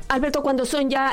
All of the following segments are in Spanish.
Alberto, cuando son ya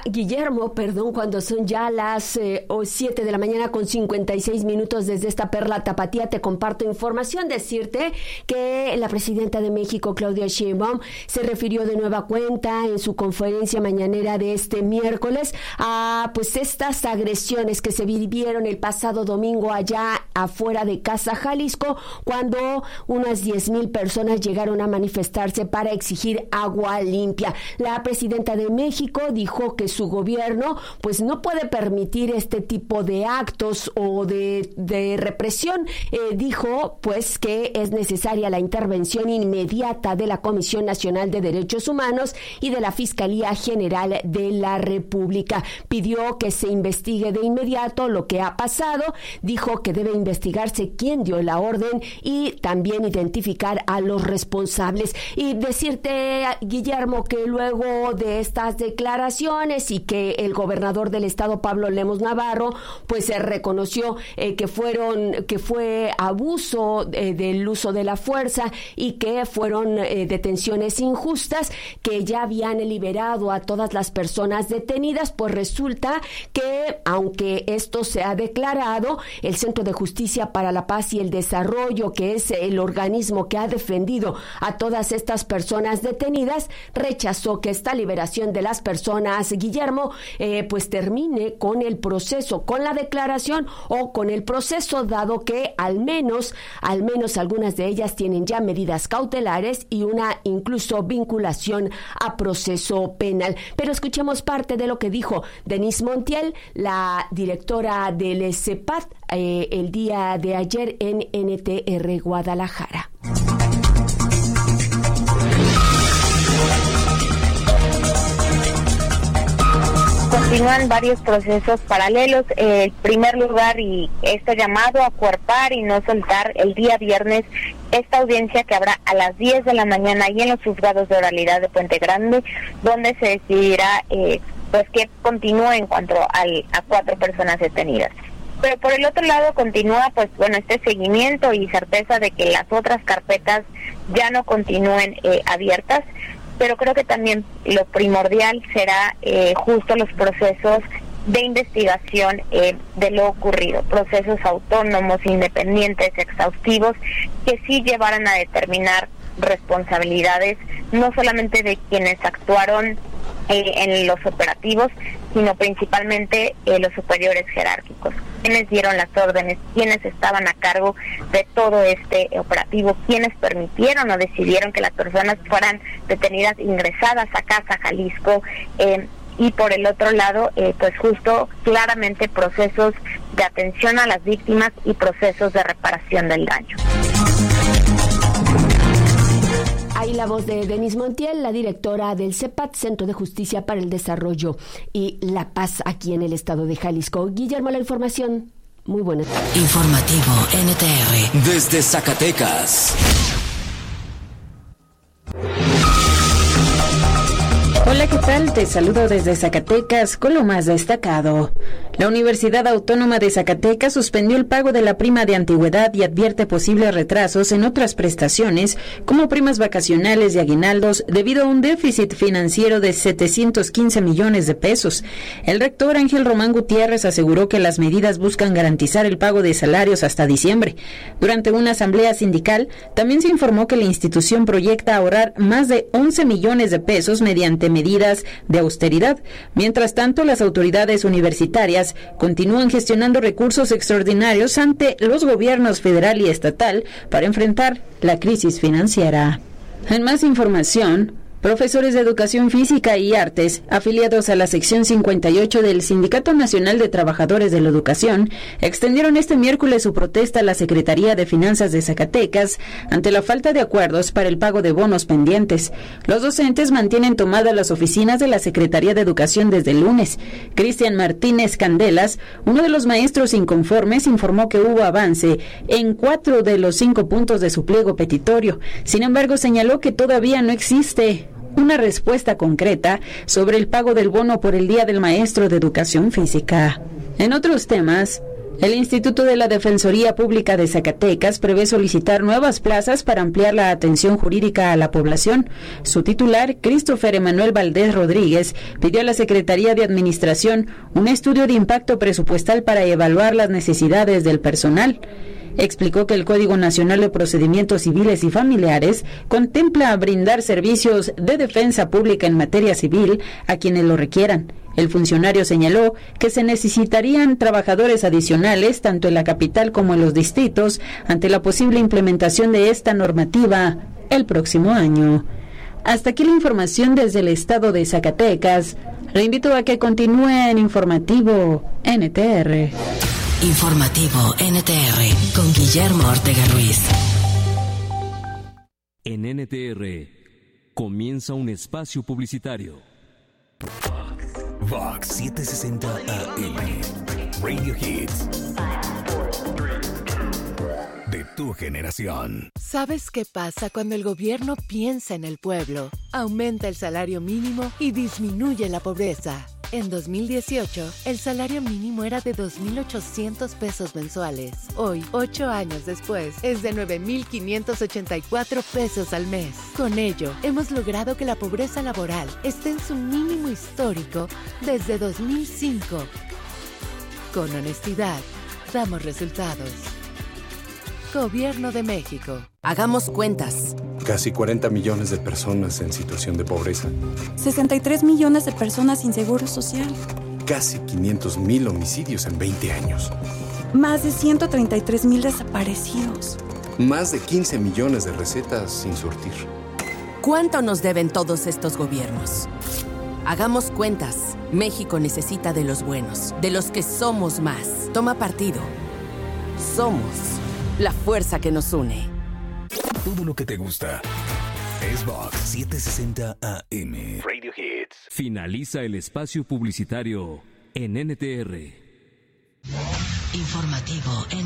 las 7 de la mañana con 56 minutos desde esta perla tapatía, te comparto información. Decirte que la presidenta de México, Claudia Sheinbaum, se refirió de nueva cuenta en su conferencia mañanera de este miércoles a estas agresiones que se vivieron el pasado domingo allá afuera de Casa Jalisco, cuando unas 10,000 personas llegaron a manifestarse para exigir agua limpia. La presidenta de México dijo que su gobierno no puede permitir este tipo de actos o de represión. Dijo que es necesaria la intervención inmediata de la Comisión Nacional de Derechos Humanos y de la Fiscalía General de la República. Pidió que se investigue de inmediato lo que ha pasado. Dijo que debe investigarse quién dio la orden y también identificar a los responsables. Y decirte, Guillermo, que luego de estas declaraciones y que el gobernador del estado, Pablo Lemos Navarro, se reconoció que fue abuso del uso de la fuerza y que fueron detenciones injustas, que ya habían liberado a todas las personas detenidas. Pues resulta que, aunque esto se ha declarado, el Centro de Justicia para la Paz y el Desarrollo, que es el organismo que ha defendido a todas estas personas detenidas, rechazó que esta liberación de las personas, Guillermo, termine con el proceso, con la declaración o con el proceso, dado que al menos algunas de ellas tienen ya medidas cautelares y una incluso vinculación a proceso penal. Pero escuchemos parte de lo que dijo Denise Montiel, la directora del CEPAT, el día de ayer en NTR Guadalajara. Continúan varios procesos paralelos. En primer lugar, y este llamado a acuerpar y no soltar el día viernes esta audiencia que habrá a las 10 de la mañana y en los juzgados de oralidad de Puente Grande, donde se decidirá que continúe en cuanto a 4 personas detenidas. Pero por el otro lado continúa este seguimiento y certeza de que las otras carpetas ya no continúen abiertas. Pero creo que también lo primordial será justo los procesos de investigación de lo ocurrido, procesos autónomos, independientes, exhaustivos, que sí llevaran a determinar responsabilidades, no solamente de quienes actuaron en los operativos, sino principalmente los superiores jerárquicos, quienes dieron las órdenes, quienes estaban a cargo de todo este operativo, quienes permitieron o decidieron que las personas fueran detenidas, ingresadas a Casa Jalisco, y por el otro lado, justo claramente procesos de atención a las víctimas y procesos de reparación del daño. Ahí la voz de Denise Montiel, la directora del CEPAT, Centro de Justicia para el Desarrollo y la Paz, aquí en el estado de Jalisco. Guillermo, la información. Muy buena. Informativo NTR desde Zacatecas. Hola, ¿qué tal? Te saludo desde Zacatecas con lo más destacado. La Universidad Autónoma de Zacatecas suspendió el pago de la prima de antigüedad y advierte posibles retrasos en otras prestaciones, como primas vacacionales y aguinaldos, debido a un déficit financiero de 715 millones de pesos. El rector Ángel Román Gutiérrez aseguró que las medidas buscan garantizar el pago de salarios hasta diciembre. Durante una asamblea sindical, también se informó que la institución proyecta ahorrar más de 11 millones de pesos mediante medidas de austeridad. Mientras tanto, las autoridades universitarias continúan gestionando recursos extraordinarios ante los gobiernos federal y estatal para enfrentar la crisis financiera. En más información, profesores de Educación Física y Artes, afiliados a la sección 58 del Sindicato Nacional de Trabajadores de la Educación, extendieron este miércoles su protesta a la Secretaría de Finanzas de Zacatecas ante la falta de acuerdos para el pago de bonos pendientes. Los docentes mantienen tomadas las oficinas de la Secretaría de Educación desde el lunes. Cristian Martínez Candelas, uno de los maestros inconformes, informó que hubo avance en 4 de los 5 puntos de su pliego petitorio. Sin embargo, señaló que todavía no existe una respuesta concreta sobre el pago del bono por el Día del Maestro de Educación Física. En otros temas, El Instituto de la Defensoría Pública de Zacatecas prevé solicitar nuevas plazas para ampliar la atención jurídica a la población. Su titular, Christopher Emanuel Valdés Rodríguez, pidió a la Secretaría de Administración un estudio de impacto presupuestal para evaluar las necesidades del personal. Explicó que el Código Nacional de Procedimientos Civiles y Familiares contempla brindar servicios de defensa pública en materia civil a quienes lo requieran. El funcionario señaló que se necesitarían trabajadores adicionales tanto en la capital como en los distritos ante la posible implementación de esta normativa el próximo año. Hasta aquí la información desde el estado de Zacatecas. Le invito a que continúe en Informativo NTR. Informativo NTR con Guillermo Ortega Ruiz. En NTR comienza un espacio publicitario. Vox 760 AM Radio Hits de tu generación. ¿Sabes qué pasa cuando el gobierno piensa en el pueblo? Aumenta el salario mínimo y disminuye la pobreza. En 2018, el salario mínimo era de 2.800 pesos mensuales. Hoy, 8 años después, es de 9.584 pesos al mes. Con ello, hemos logrado que la pobreza laboral esté en su mínimo histórico desde 2005. Con honestidad, damos resultados. Gobierno de México. Hagamos cuentas. Casi 40 millones de personas en situación de pobreza. 63 millones de personas sin seguro social. Casi 500,000 homicidios en 20 años. Más de 133,000 desaparecidos. Más de 15 millones de recetas sin surtir. ¿Cuánto nos deben todos estos gobiernos? Hagamos cuentas. México necesita de los buenos, de los que somos más. Toma partido. Somos la fuerza que nos une. Todo lo que te gusta es Vox 760 AM Radio Hits. Finaliza el espacio publicitario en NTR. Informativo NTR.